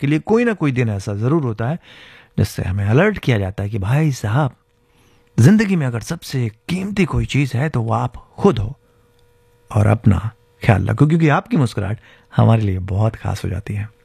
के लिए कोई ना कोई दिन ऐसा ज़रूर होता है जिससे हमें अलर्ट किया जाता है कि भाई साहब, जिंदगी में अगर सबसे कीमती कोई चीज़ है तो वो आप खुद हो, और अपना ख्याल रखो, क्योंकि आपकी मुस्कुराहट हमारे लिए बहुत खास हो जाती है।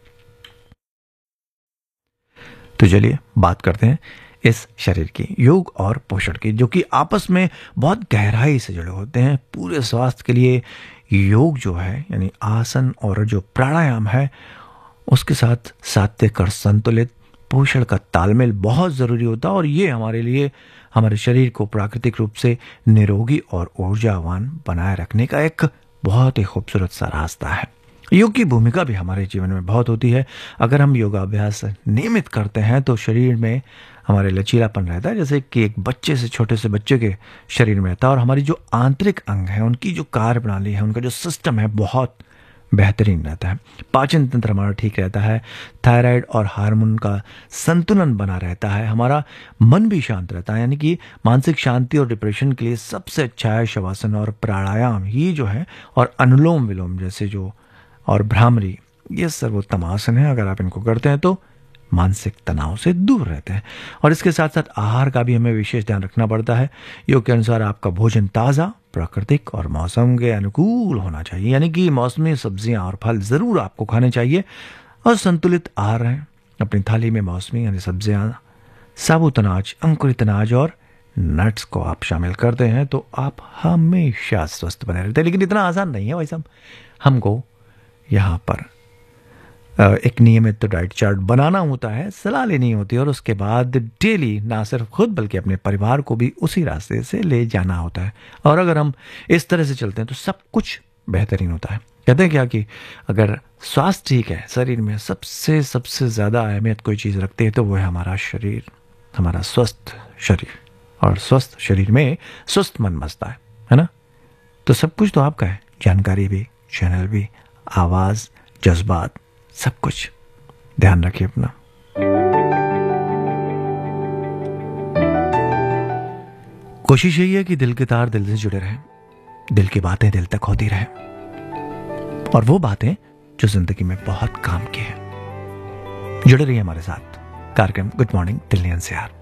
तो चलिए बात करते हैं इस शरीर की, योग और पोषण की, जो कि आपस में बहुत गहराई से जुड़े होते हैं। पूरे स्वास्थ्य के लिए योग जो है, यानी आसन और जो प्राणायाम है, उसके साथ सात्विक और संतुलित पोषण का तालमेल बहुत ज़रूरी होता है। और ये हमारे लिए हमारे शरीर को प्राकृतिक रूप से निरोगी और ऊर्जावान बनाए रखने का एक बहुत ही खूबसूरत सा रास्ता है। योग की भूमिका भी हमारे जीवन में बहुत होती है। अगर हम योगाभ्यास नियमित करते हैं तो शरीर में हमारे लचीलापन रहता है, जैसे कि एक बच्चे से, छोटे से बच्चे के शरीर में रहता है। और हमारी जो आंतरिक अंग है, उनकी जो कार्य प्रणाली है, उनका जो सिस्टम है, बहुत बेहतरीन रहता है। पाचन तंत्र हमारा ठीक रहता है, थायराइड और हार्मोन का संतुलन बना रहता है, हमारा मन भी शांत रहता है। यानी कि मानसिक शांति और डिप्रेशन के लिए सबसे अच्छा है शवासन और प्राणायाम ही जो है, और अनुलोम विलोम जैसे जो, और भ्रामरी, ये सर्वोत्तम आसन है। अगर आप इनको करते हैं तो मानसिक तनाव से दूर रहते हैं। और इसके साथ साथ आहार का भी हमें विशेष ध्यान रखना पड़ता है। योग के अनुसार आपका भोजन ताज़ा, प्राकृतिक और मौसम के अनुकूल होना चाहिए, यानी कि मौसमी सब्जियां और फल ज़रूर आपको खाने चाहिए। और संतुलित आहार है, अपनी थाली में मौसमी यानी सब्जियां, साबुत अनाज, अंकुरित अनाज और नट्स को आप शामिल करते हैं तो आप हमेशा स्वस्थ बने रहते हैं। लेकिन इतना आसान नहीं है भाई साहब, हमको यहाँ पर एक नियमित डाइट चार्ट बनाना होता है, सलाह लेनी होती है, और उसके बाद डेली ना सिर्फ खुद बल्कि अपने परिवार को भी उसी रास्ते से ले जाना होता है। और अगर हम इस तरह से चलते हैं तो सब कुछ बेहतरीन होता है। कहते हैं क्या कि अगर स्वास्थ्य ठीक है, शरीर में सबसे सबसे ज़्यादा अहमियत कोई चीज़ रखती है तो वो है हमारा शरीर, हमारा स्वस्थ शरीर। और स्वस्थ शरीर में स्वस्थ मन बसता है ना। तो सब कुछ तो आपका है, जानकारी भी, चैनल भी, आवाज़, जज्बात, सब कुछ। ध्यान रखिए अपना। कोशिश यही है कि दिल के तार दिल से जुड़े रहें, दिल की बातें दिल तक होती रहें, और वो बातें जो जिंदगी में बहुत काम की है। जुड़े रहिए हमारे साथ। कार्यक्रम गुड मॉर्निंग दिल्ली NCR।